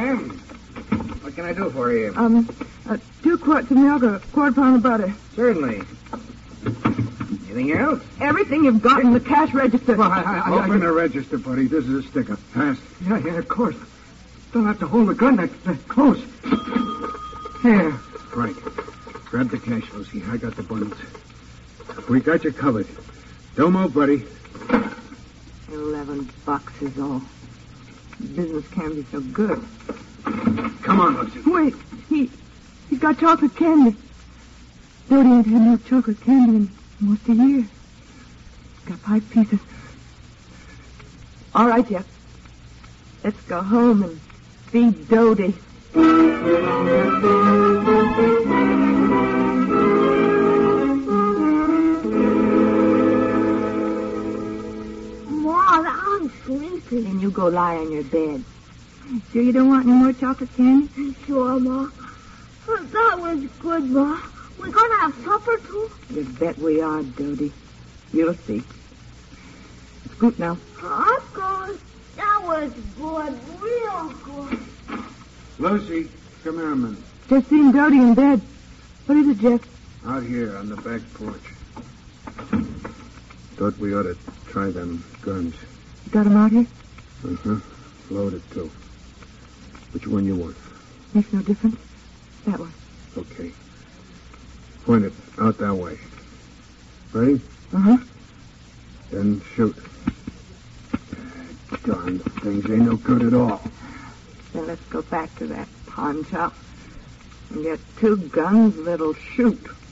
Ma'am, what can I do for you? 2 quarts of milk or a quarter pound of butter. Certainly. Anything else? Everything you've got in the cash register. Well, Open the register, buddy. This is a sticker. Fast. Yeah, of course. Don't have to hold the gun that close. Here. Right. Grab the cash, Lucy. I got the bundles. We got you covered. Don't move, buddy. $11 is all. Business can't be so good. Come on, Lucy. Wait, he's got chocolate candy. Dodie ain't had no chocolate candy in almost a year. He's got 5 pieces. All right, Jeff. Let's go home and feed Dodie. Mom, I'm sleepy. Then you go lie on your bed. Sure you don't want any more chocolate candy? Sure, Ma. That was good, Ma. We're gonna have supper, too? You bet we are, Dodie. You'll see. Scoot now. Uncle, that was good, real good. Lucy, come here a minute. Just seen Dodie in bed. What is it, Jeff? Out here on the back porch. Thought we ought to try them guns. You got him out here? Uh-huh. Loaded, too. Which one you want? Makes no difference. That one. Okay. Point it out that way. Ready? Uh-huh. Then shoot. Darn things ain't no good at all. Then let's go back to that pawn shop and get 2 guns that'll shoot.